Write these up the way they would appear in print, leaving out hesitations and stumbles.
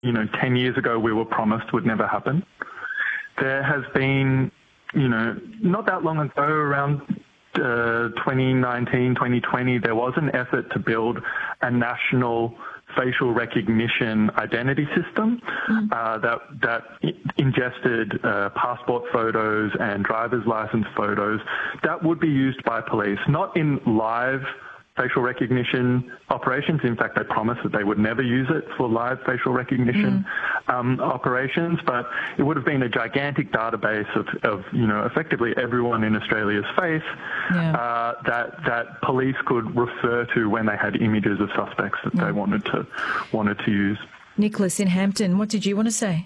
10 years ago we were promised would never happen. There has been, not that long ago, around 2019, 2020, there was an effort to build a national facial recognition identity system that ingested passport photos and driver's license photos that would be used by police, not in live facial recognition operations. In fact, they promised that they would never use it for live facial recognition operations, but it would have been a gigantic database of effectively everyone in Australia's face that police could refer to when they had images of suspects that they wanted to use. Nicholas in Hampton, what did you want to say?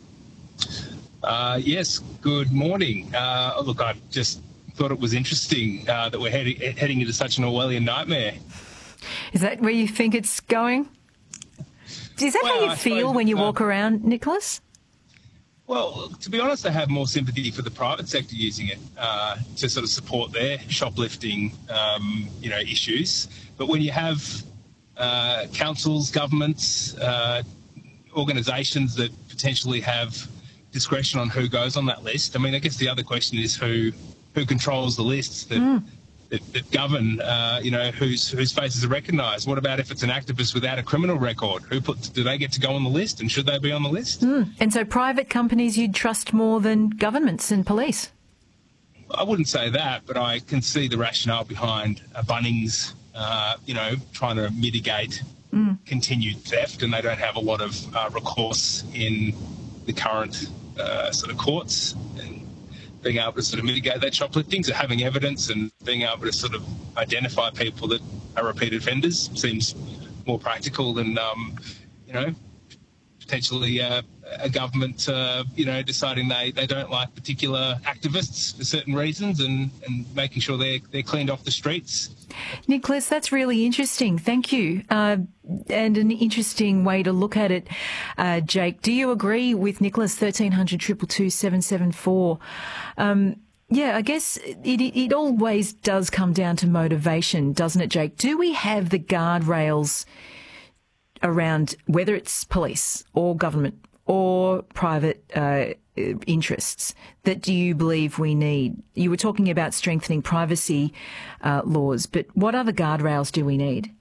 Yes, good morning. Look, I just thought it was interesting that we're heading into such an Orwellian nightmare. Is that where you think it's going? Is that how you feel when you walk around, Nicholas? Well, to be honest, I have more sympathy for the private sector using it to sort of support their shoplifting, issues. But when you have councils, governments, organisations that potentially have discretion on who goes on that list, I mean, I guess the other question is who controls the lists that govern, whose faces are recognised. What about if it's an activist without a criminal record? Do they get to go on the list, and should they be on the list? And so private companies you'd trust more than governments and police? I wouldn't say that, but I can see the rationale behind Bunnings, trying to mitigate continued theft, and they don't have a lot of recourse in the current sort of courts, and being able to sort of mitigate that shoplifting, so having evidence and being able to sort of identify people that are repeat offenders seems more practical than, potentially a government, deciding they don't like particular activists for certain reasons and making sure they're cleaned off the streets. Nicholas, that's really interesting. Thank you. And an interesting way to look at it. Jake, do you agree with Nicholas? 1300 222 774. I guess it always does come down to motivation, doesn't it, Jake? Do we have the guardrails around whether it's police or government or private interests that do you believe we need? You were talking about strengthening privacy laws, but what other guardrails do we need?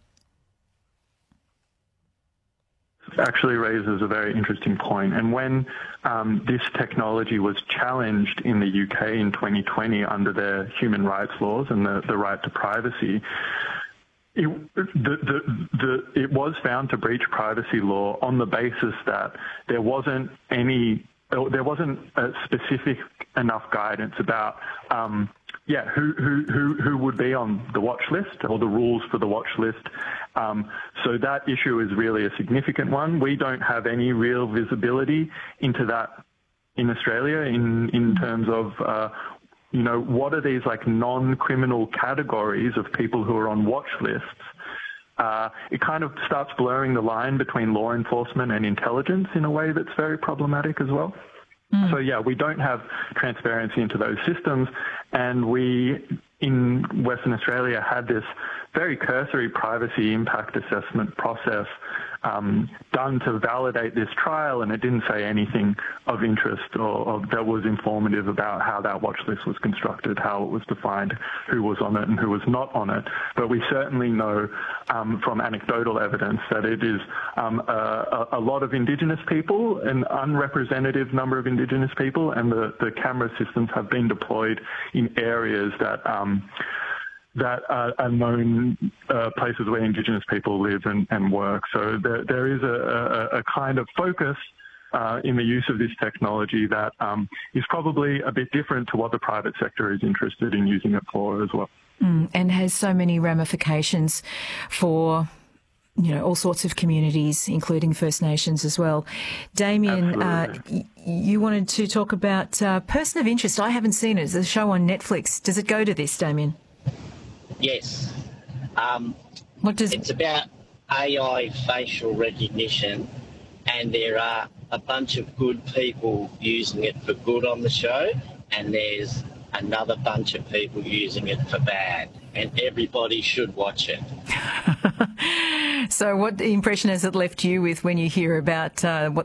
Actually raises a very interesting point. And when this technology was challenged in the UK in 2020 under their human rights laws and the right to privacy, it was found to breach privacy law on the basis that there wasn't a specific enough guidance about who would be on the watch list or the rules for the watch list. So that issue is really a significant one. We don't have any real visibility into that in Australia in terms of what are these like non-criminal categories of people who are on watch lists. It kind of starts blurring the line between law enforcement and intelligence in a way that's very problematic as well. So, we don't have transparency into those systems. And we, in Western Australia, had this very cursory privacy impact assessment process done to validate this trial, and it didn't say anything of interest or that was informative about how that watch list was constructed, how it was defined, who was on it and who was not on it. But we certainly know from anecdotal evidence that it is a lot of Indigenous people, an unrepresentative number of Indigenous people, and the camera systems have been deployed in areas that are known places where Indigenous people live and work. So there is a kind of focus in the use of this technology that is probably a bit different to what the private sector is interested in using it for as well. And has so many ramifications for all sorts of communities, including First Nations as well. Damien, you wanted to talk about Person of Interest. I haven't seen it. It's a show on Netflix. Does it go to this, Damien? Yes. It's about AI facial recognition, and there are a bunch of good people using it for good on the show, and there's another bunch of people using it for bad, and everybody should watch it. So what impression has it left you with when you hear about